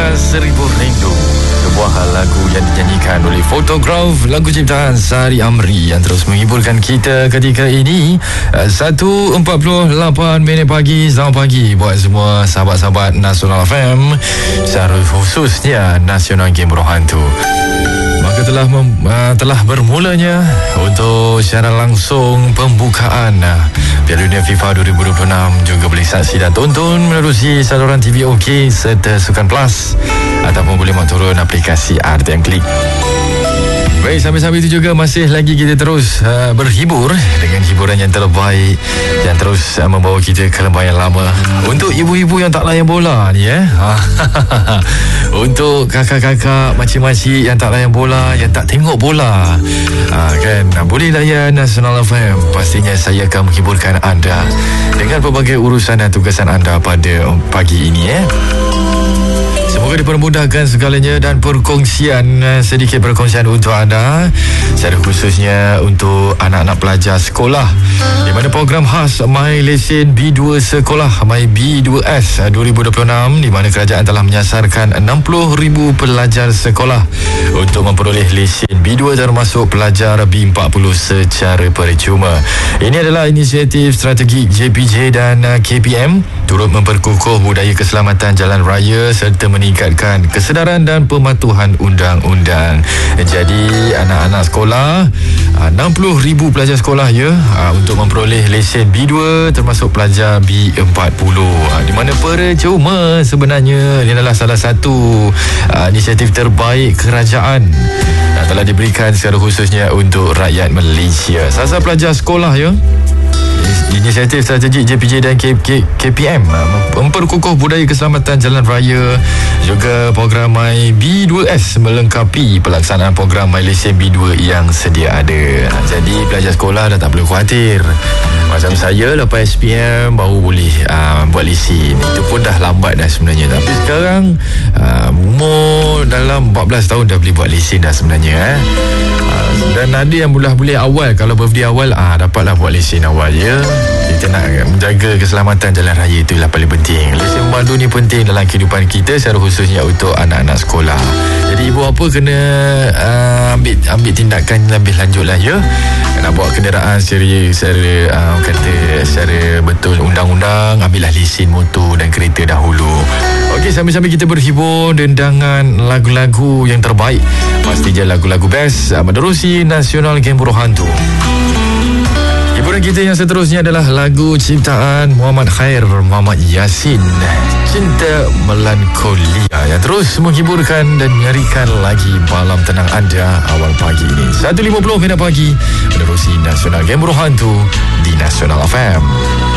Seribu Rindu, sebuah lagu yang dinyanyikan oleh Photograph, lagu ciptaan Sari Amri yang terus menghiburkan kita ketika ini. 1.48 pagi. Selamat pagi buat semua sahabat-sahabat Nasional FM, secara khususnya Nasional Game Berhantu. Maka telah bermulanya untuk secara langsung pembukaan Piala Dunia FIFA 2026. Juga boleh saksi dan tonton menerusi saluran TV OK serta Sukan Plus, ataupun boleh turun aplikasi RTM Klik. Baik, sambil-sambil itu juga masih lagi kita terus berhibur dengan hiburan yang terbaik yang terus membawa kita ke lembah yang lama. Untuk ibu-ibu yang tak layan bola ni untuk kakak-kakak, makcik-makcik yang tak layan bola, yang tak tengok bola, kan, boleh layan Nasional FM. Pastinya saya akan menghiburkan anda dengan pelbagai urusan dan tugasan anda pada pagi ini. Semoga dipermudahkan segalanya dan sedikit perkongsian untuk anda, secara khususnya untuk anak-anak pelajar sekolah, di mana program khas My Lesen B2 Sekolah, My B2S 2026, di mana kerajaan telah menyasarkan 60,000 pelajar sekolah untuk memperoleh lesen B2 termasuk pelajar B40 secara percuma. Ini adalah inisiatif strategik JPJ dan KPM turut memperkukuh budaya keselamatan jalan raya serta meningkatkan kesedaran dan pematuhan undang-undang. Jadi anak-anak sekolah, 60,000 pelajar sekolah untuk memperoleh lesen B2 termasuk pelajar B40, di mana percuma sebenarnya. Ini adalah salah satu inisiatif terbaik kerajaan telah diberikan secara khususnya untuk rakyat Malaysia. Sasar pelajar sekolah inisiatif strategik JPJ dan KPM memperkukuh budaya keselamatan jalan raya, juga program My B2S melengkapi pelaksanaan program My Lesen B2 yang sedia ada. Jadi pelajar sekolah dah tak perlu khawatir. Macam saya lepas SPM baru boleh buat lesen. Itu pun dah lambat dah sebenarnya. Tapi sekarang umur dalam 14 tahun dah boleh buat lesen dah sebenarnya. Dan ada yang boleh awal, kalau birthday awal dapatlah buat lesen awal Kita nak menjaga keselamatan jalan raya, itulah paling penting. Lesen memandu ni penting dalam kehidupan kita, secara khususnya untuk anak-anak sekolah. Jadi ibu apa kena ambil tindakan lebih lanjut lah nak bawa kenderaan secara betul undang-undang, ambillah lesen motor dan kereta dahulu. Okey, sambil-sambil kita berhibur dengan lagu-lagu yang terbaik, pastinya lagu-lagu best menerusi Nasional Game Berhantu. Hiburan kita yang seterusnya adalah lagu ciptaan Muhammad Khair Muhammad Yasin, Cinta Melankolia, yang terus menghiburkan dan menyerikan lagi malam tenang anda awal pagi ini. 1.50 pagi menerusi Nasional Game Berhantu di Nasional FM.